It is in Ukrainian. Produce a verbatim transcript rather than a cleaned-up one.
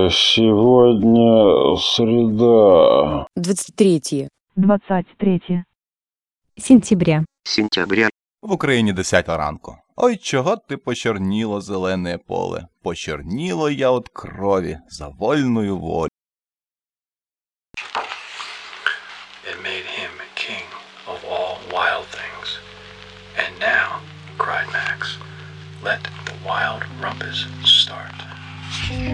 Сегодня среда. двадцать третье. двадцать третье. Сентября. Сентября. В Україні десята ранку. Ой, чого ти почорніло зелене поле? Почорніло я от крові за вольною волю. It made him king of all wild things. And now, cried Max, let the wild rumpus start.